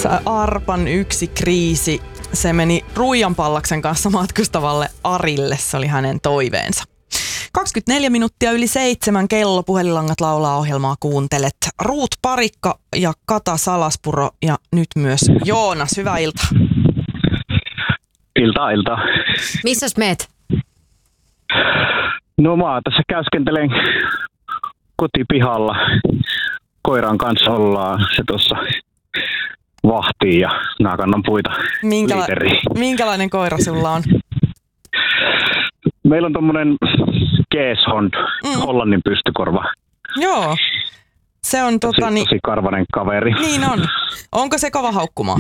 Arpan yksi kriisi. Se meni Ruijan Pallaksen kanssa matkustavalle Arille. Se oli hänen toiveensa. 24 minuuttia yli 7 kello. Puhelinlangat laulaa -ohjelmaa kuuntelet. Ruut Parikka ja Kata Salaspuro ja nyt myös Joonas. Hyvää iltaa. Iltaa. Missäs meet? No mä tässä käyskentelen kotipihalla. Koiran kanssa ollaan. Se tuossa vahtii ja mä kannan puita liiteriin. Minkälainen koira sulla on? Meillä on tommonen Keeshond, Hollannin pystykorva. Joo. Se on tosi karvanen kaveri. Niin on. Onko se kova haukkumaan?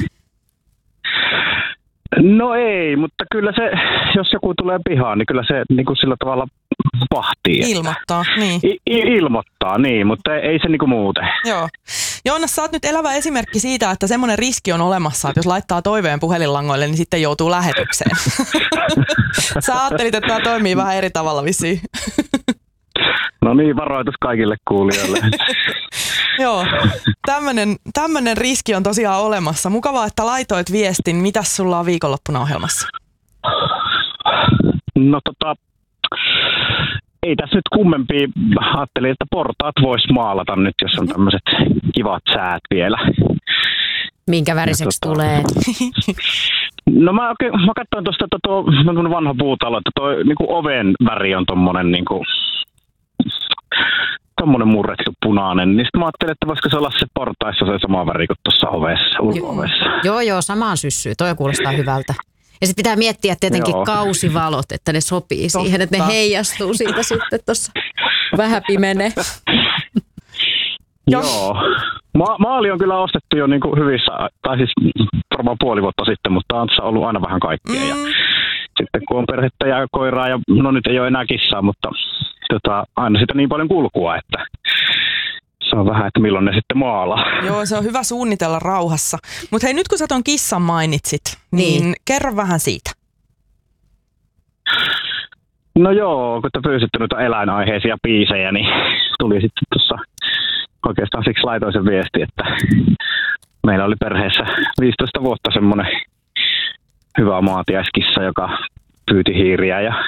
No ei, mutta kyllä se, jos joku tulee pihaan, niin kyllä se niin kuin sillä tavalla vahtii. Ilmoittaa, niin. Ilmoittaa, niin, mutta ei se niin kuin muuten. Joo. Joonas, sä oot nyt elävä esimerkki siitä, että semmoinen riski on olemassa, että jos laittaa toiveen puhelinlangoille, niin sitten joutuu lähetykseen. Sä ajattelit, että tämä toimii vähän eri tavalla vissiin. No niin, varoitus kaikille kuulijoille. Joo, tämmönen riski on tosiaan olemassa. Mukavaa, että laitoit viestin. Mitäs sulla on viikonloppuna ohjelmassa? No ei tässä nyt kummempia. Ajattelin, että portaat vois maalata nyt, jos on tämmöiset kivat säät vielä. Minkä väriseksi tulee? No mä katsoin tuosta, että tuo on vanha puutalo, että tuo niinku oven väri on tommonen niinku tommonen murrettu punainen, niin sitten mä ajattelin, että voisiko se olla se portaissa se sama väri kuin tuossa ovessa, ulko-ovessa. Joo, samaan syssyy. Toi kuulostaa hyvältä. Ja sitten pitää miettiä tietenkin kausivalot, että ne sopii siihen, että ne heijastuu siitä sitten tuossa vähän pimenee. Joo. Maali on kyllä ostettu jo niin kuin hyvissä, tai siis varmaan puoli vuotta sitten, mutta on ollut aina vähän kaikkea. Ja sitten kun on perhettä ja koiraa, ja no nyt ei ole enää kissaa, mutta aina sitä niin paljon kulkua, että se on vähän, että milloin ne sitten maalaa. Joo, se on hyvä suunnitella rauhassa. Mutta hei, nyt kun sä ton kissan mainitsit, niin kerro vähän siitä. No joo, kun te pyysitte noita eläinaiheisia biisejä, niin tuli sitten tuossa oikeastaan siksi laitoin sen viesti, että meillä oli perheessä 15 vuotta semmoinen hyvä maatiaiskissa, joka pyyti hiiriä ja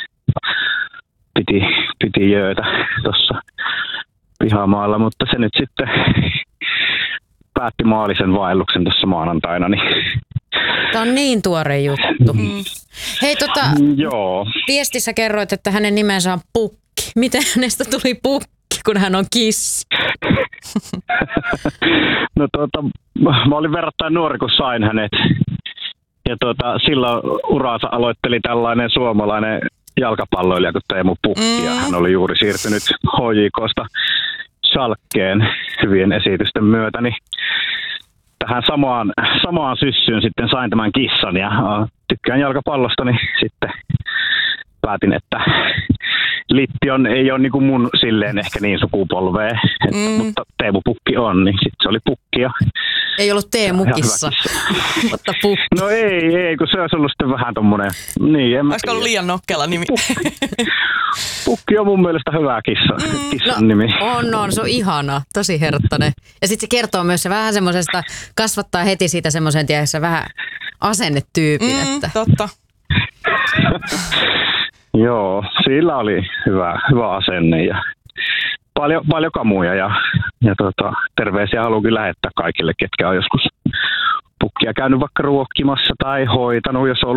piti jöötä tuossa pihamaalla, mutta se nyt sitten päätti maallisen vaelluksen tuossa maanantaina. Niin tämä on niin tuore juttu. Hei, joo. Viestissä kerroit, että hänen nimensä on Pukki. Miten hänestä tuli Pukki, kun hän on kissi? No mä olin verrattain nuori, kun sain hänet. Ja silloin uraansa aloitteli tällainen suomalainen jalkapalloilija kuin Teemu Pukki. Ja hän oli juuri siirtynyt HJK:sta Schalkeen hyvien esitysten myötä. Niin tähän samaan syssyyn sitten sain tämän kissan ja tykkään jalkapallosta, niin sitten päätin, että Littion ei ole niin kuin mun silleen ehkä niin sukupolvea, mutta Teemu Pukki on, niin sitten se oli Pukki. Ja ei ollut Teemu kissa, mutta Pukki. No ei, kun se olisi ollut sitten vähän tommonen. Niin, olisiko ollut liian nokkela nimi? Pukki on mun mielestä hyvä kissan nimi. On, se on ihana, tosi herttainen. Ja sitten se kertoo myös se vähän semmoisesta, kasvattaa heti siitä semmoisen tiedässä vähän asennetyypin. Totta. Joo, sillä oli hyvä asenne ja paljon kamuja ja terveisiä haluankin lähettää kaikille, ketkä on joskus Pukkia käynyt vaikka ruokkimassa tai hoitanut, jos on